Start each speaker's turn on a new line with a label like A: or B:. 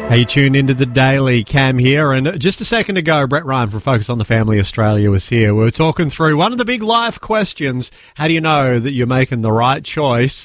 A: Hey, you tuned into the Daily. Cam here, and just a second ago, Brett Ryan from Focus on the Family Australia was here. We were talking through one of the big life questions. How do you know that you're making the right choice?